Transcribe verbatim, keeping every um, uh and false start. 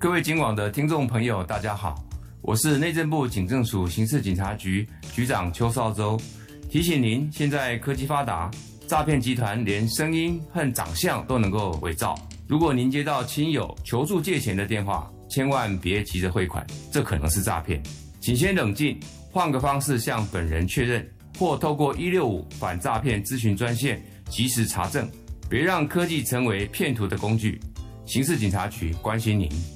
各位警网的听众朋友，大家好，我是内政部警政署刑事警察局局长邱少洲。提醒您，现在科技发达，诈骗集团连声音和长相都能够伪造。如果您接到亲友求助借钱的电话，千万别急着汇款，这可能是诈骗。请先冷静，换个方式向本人确认，或透过一六五反诈骗咨询专线及时查证，别让科技成为骗徒的工具。刑事警察局关心您。